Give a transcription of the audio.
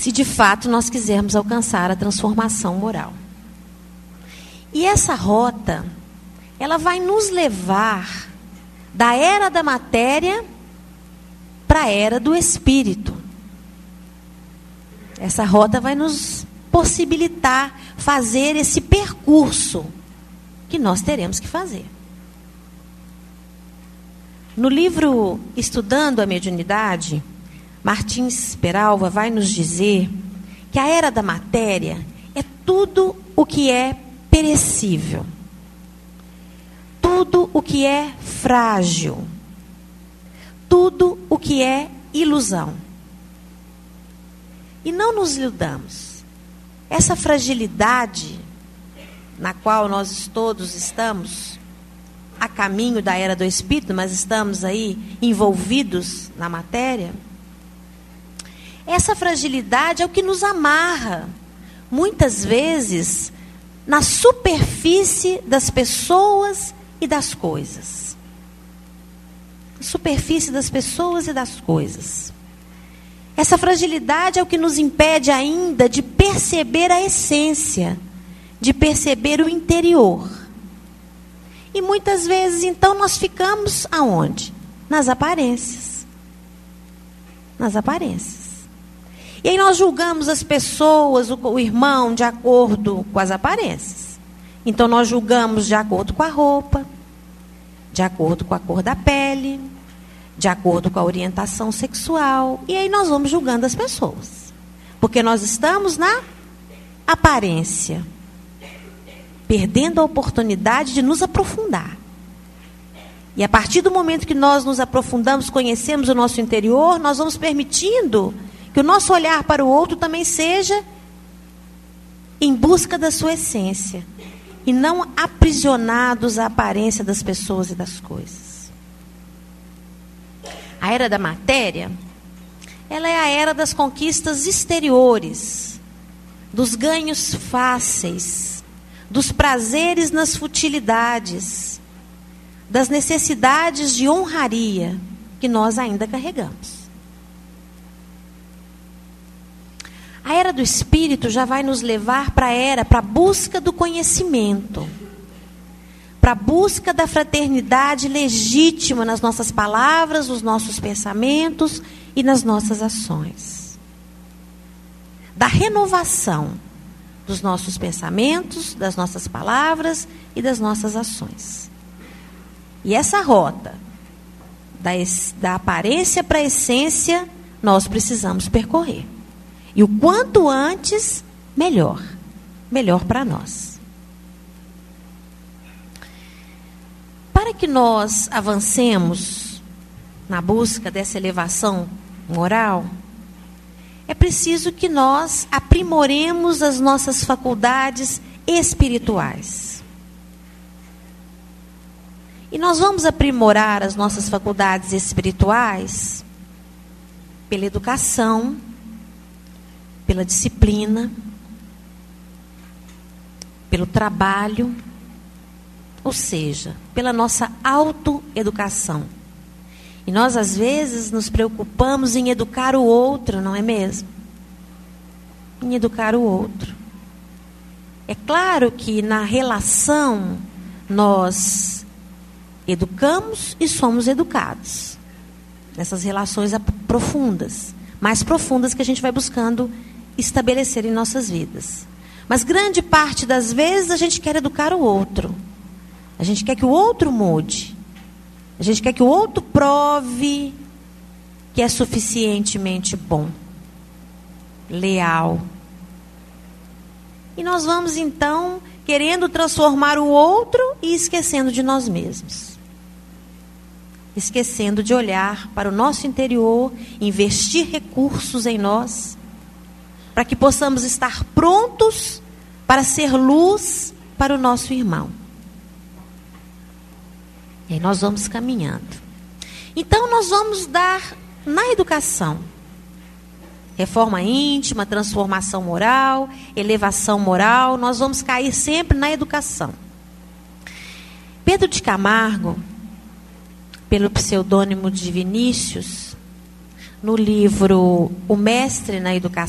se de fato nós quisermos alcançar a transformação moral. E essa rota, ela vai nos levar da era da matéria para a era do espírito. Essa rota vai nos possibilitar fazer esse percurso que nós teremos que fazer. No livro Estudando a Mediunidade, Martins Peralva vai nos dizer que a era da matéria é tudo o que é perecível, tudo o que é frágil, tudo o que é ilusão. E não nos iludamos. Essa fragilidade na qual nós todos estamos a caminho da era do espírito, mas estamos aí envolvidos na matéria, essa fragilidade é o que nos amarra, muitas vezes, na superfície das pessoas e das coisas. Superfície das pessoas e das coisas. Essa fragilidade é o que nos impede ainda de perceber a essência, de perceber o interior. E muitas vezes, então, nós ficamos aonde? Nas aparências. Nas aparências. E aí nós julgamos as pessoas, o irmão, de acordo com as aparências. Então nós julgamos de acordo com a roupa, de acordo com a cor da pele, de acordo com a orientação sexual. E aí nós vamos julgando as pessoas. Porque nós estamos na aparência, perdendo a oportunidade de nos aprofundar. E a partir do momento que nós nos aprofundamos, conhecemos o nosso interior, nós vamos permitindo que o nosso olhar para o outro também seja em busca da sua essência, e não aprisionados à aparência das pessoas e das coisas. A era da matéria, ela é a era das conquistas exteriores, dos ganhos fáceis, dos prazeres nas futilidades, das necessidades de honraria que nós ainda carregamos. A era do espírito já vai nos levar para a busca do conhecimento, para a busca da fraternidade legítima nas nossas palavras, nos nossos pensamentos e nas nossas ações. Da renovação dos nossos pensamentos, das nossas palavras e das nossas ações. E essa rota, da aparência para a essência, nós precisamos percorrer. E o quanto antes, melhor. Melhor para nós. Para que nós avancemos na busca dessa elevação moral, é preciso que nós aprimoremos as nossas faculdades espirituais. E nós vamos aprimorar as nossas faculdades espirituais pela educação, pela disciplina, pelo trabalho, ou seja, pela nossa autoeducação. E nós, às vezes, nos preocupamos em educar o outro, não é mesmo? Em educar o outro. É claro que na relação nós educamos e somos educados. Nessas relações profundas, mais profundas que a gente vai buscando estabelecer em nossas vidas. Mas grande parte das vezes a gente quer educar o outro. A gente quer que o outro mude. A gente quer que o outro prove que é suficientemente bom, leal. E nós vamos então querendo transformar o outro e esquecendo de nós mesmos. Esquecendo de olhar para o nosso interior, investir recursos em nós, para que possamos estar prontos para ser luz para o nosso irmão. E aí nós vamos caminhando. Então nós vamos dar na educação reforma íntima, transformação moral, elevação moral, nós vamos cair sempre na educação. Pedro de Camargo, pelo pseudônimo de Vinícius, no livro O Mestre na Educação,